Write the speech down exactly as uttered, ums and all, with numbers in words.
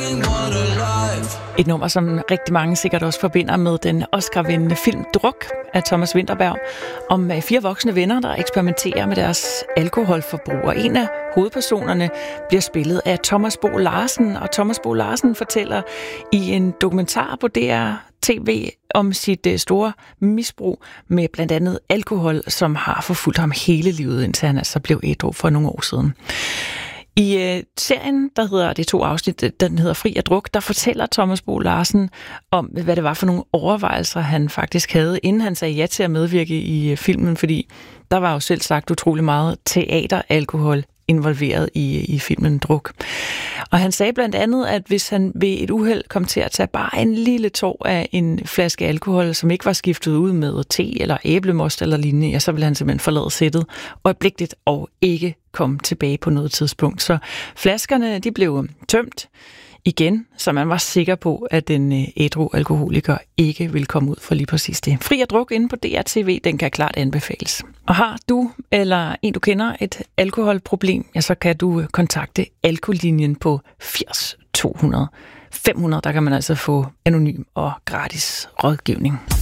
Et nummer, som rigtig mange sikkert også forbinder med den Oscar-vindende film Druk af Thomas Vinterberg, om fire voksne venner, der eksperimenterer med deres alkoholforbrug. Og en af hovedpersonerne bliver spillet af Thomas Bo Larsen, og Thomas Bo Larsen fortæller i en dokumentar på D R T V om sit store misbrug med blandt andet alkohol, som har forfulgt ham hele livet, indtil han altså blev ædru for nogle år siden. I øh, serien, der hedder det to afsnit, den hedder Fri af druk, der fortæller Thomas Bo Larsen om, hvad det var for nogle overvejelser, han faktisk havde, inden han sagde ja til at medvirke i øh, filmen, fordi der var jo selv sagt utrolig meget teateralkohol involveret i, i filmen Druk. Og han sagde blandt andet, at hvis han ved et uheld kom til at tage bare en lille tår af en flaske alkohol, som ikke var skiftet ud med te eller æblemost eller lignende, ja, så ville han simpelthen forlade sættet øjeblikkeligt og ikke komme tilbage på noget tidspunkt. Så flaskerne, de blev tømt igen, så man var sikker på, at den ædru alkoholiker ikke ville komme ud for lige præcis det. Fri af druk inde på D R T V, den kan klart anbefales. Og har du eller en, du kender, et alkoholproblem, ja, så kan du kontakte Alkolinjen på firs to hundrede fem hundrede. Der kan man altså få anonym og gratis rådgivning.